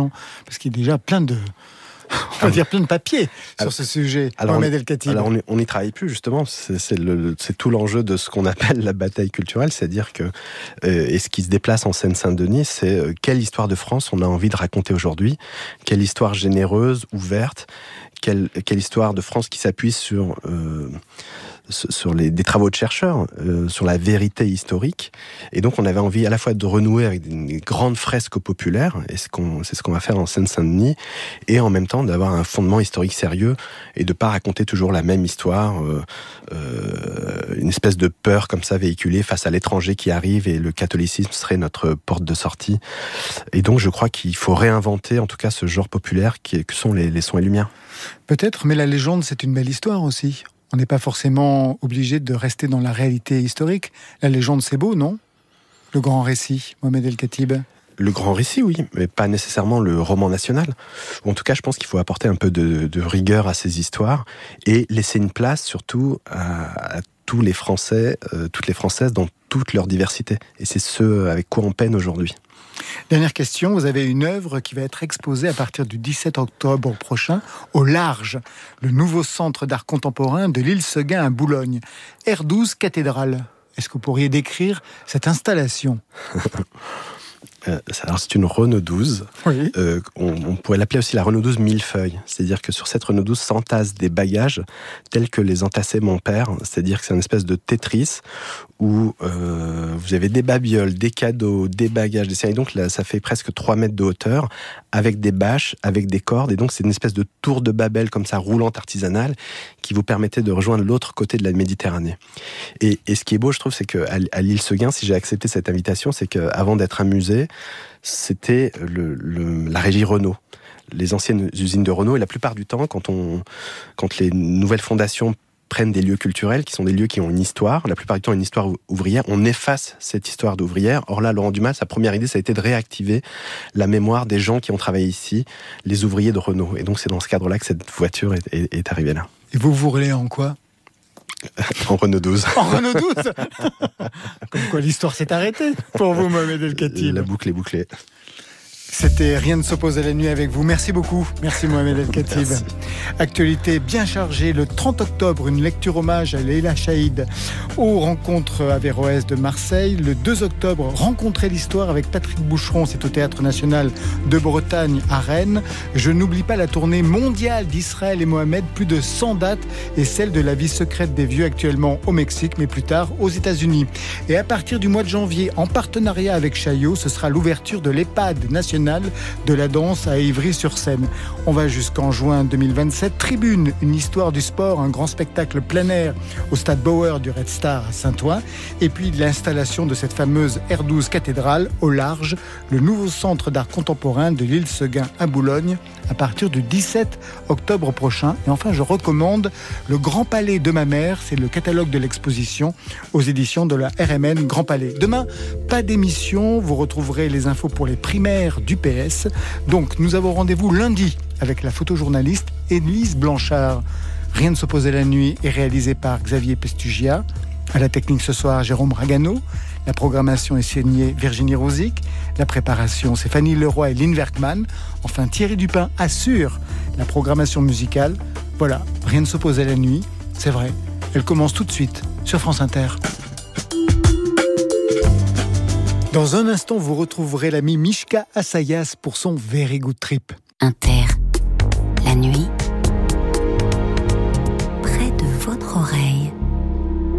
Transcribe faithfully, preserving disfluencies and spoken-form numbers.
non ? Parce qu'il y a déjà plein de... On va dire plein de papiers alors, sur ce sujet, alors Mohamed El Khatib. Alors on n'y travaille plus justement, c'est, c'est, le, c'est tout l'enjeu de ce qu'on appelle la bataille culturelle, c'est-à-dire que, euh, et ce qui se déplace en Seine-Saint-Denis, c'est euh, quelle histoire de France on a envie de raconter aujourd'hui, quelle histoire généreuse, ouverte, quelle, quelle histoire de France qui s'appuie sur... Euh, sur les, des travaux de chercheurs, euh, sur la vérité historique. Et donc, on avait envie à la fois de renouer avec des grandes fresques populaires, et c'est, qu'on, c'est ce qu'on va faire en Seine-Saint-Denis, et en même temps d'avoir un fondement historique sérieux, et de pas raconter toujours la même histoire, euh, euh, une espèce de peur comme ça véhiculée face à l'étranger qui arrive, et le catholicisme serait notre porte de sortie. Et donc, je crois qu'il faut réinventer, en tout cas, ce genre populaire qui, que sont les, les sons et lumières. Peut-être, mais la légende, c'est une belle histoire aussi. On n'est pas forcément obligé de rester dans la réalité historique. La légende, c'est beau, non ? Le grand récit, Mohamed El Khatib. Le grand récit, oui, mais pas nécessairement le roman national. En tout cas, je pense qu'il faut apporter un peu de, de rigueur à ces histoires et laisser une place, surtout, à, à tous les Français, euh, toutes les Françaises dans toute leur diversité. Et c'est ce avec quoi on peine aujourd'hui. Dernière question, vous avez une œuvre qui va être exposée à partir du dix-sept octobre prochain au Large, le nouveau centre d'art contemporain de l'île Seguin à Boulogne. R douze Cathédrale. Est-ce que vous pourriez décrire cette installation ? Euh, alors c'est une Renault douze. Oui. Euh, on, on pourrait l'appeler aussi la Renault douze millefeuille. C'est-à-dire que sur cette Renault douze s'entassent des bagages tels que les entassait mon père. C'est-à-dire que c'est une espèce de Tetris où euh, vous avez des babioles, des cadeaux, des bagages, des... Et donc là, ça fait presque trois mètres de hauteur avec des bâches, avec des cordes. Et donc c'est une espèce de tour de Babel comme ça, roulante artisanale, qui vous permettait de rejoindre l'autre côté de la Méditerranée. Et, et ce qui est beau, je trouve, c'est qu'à à l'île Seguin, si j'ai accepté cette invitation, c'est qu'avant d'être un musée, c'était le, le, la régie Renault, les anciennes usines de Renault. Et la plupart du temps, quand, on, quand les nouvelles fondations prennent des lieux culturels, qui sont des lieux qui ont une histoire, la plupart du temps une histoire ouvrière, on efface cette histoire d'ouvrière. Or là, Laurent Dumas, sa première idée, ça a été de réactiver la mémoire des gens qui ont travaillé ici, les ouvriers de Renault. Et donc c'est dans ce cadre-là que cette voiture est, est, est arrivée là. Et vous, vous roulez en quoi ? En Renault douze. En Renault douze. Comme quoi l'histoire s'est arrêtée pour vous, Mohamed El Khatib. La boucle est bouclée. C'était Rien ne s'oppose à la nuit avec vous. Merci beaucoup. Merci Mohamed El Khatib. Merci. Actualité bien chargée. Le trente octobre, une lecture hommage à Leila Chaïd aux rencontres Averroès de Marseille. Le deux octobre, Rencontrer l'histoire avec Patrick Boucheron. C'est au Théâtre National de Bretagne à Rennes. Je n'oublie pas la tournée mondiale d'Israël et Mohamed. Plus de cent dates et celle de La vie secrète des vieux actuellement au Mexique, mais plus tard aux États-Unis. Et à partir du mois de janvier, en partenariat avec Chaillot, ce sera l'ouverture de l'EHPAD national de la danse à Ivry-sur-Seine. On va jusqu'en juin deux mille vingt-sept. Tribune, une histoire du sport, un grand spectacle plein air au stade Bauer du Red Star à Saint-Ouen. Et puis l'installation de cette fameuse R douze Cathédrale au Large, le nouveau centre d'art contemporain de l'île Seguin à Boulogne à partir du dix-sept octobre prochain. Et enfin, je recommande Le Grand Palais de ma mère. C'est le catalogue de l'exposition aux éditions de la R M N Grand Palais. Demain, pas d'émission. Vous retrouverez les infos pour les primaires du P S. Donc, nous avons rendez-vous lundi avec la photojournaliste Élise Blanchard. Rien ne s'oppose à la nuit est réalisé par Xavier Pestugia. À la technique ce soir, Jérôme Ragano. La programmation est signée Virginie Rosic. La préparation, c'est Fanny Leroy et Lynn Werkman. Enfin, Thierry Dupin assure la programmation musicale. Voilà, Rien ne s'oppose à la nuit. C'est vrai, elle commence tout de suite sur France Inter. Dans un instant, vous retrouverez l'ami Mishka Assayas pour son Very Good Trip. Inter, la nuit, près de votre oreille.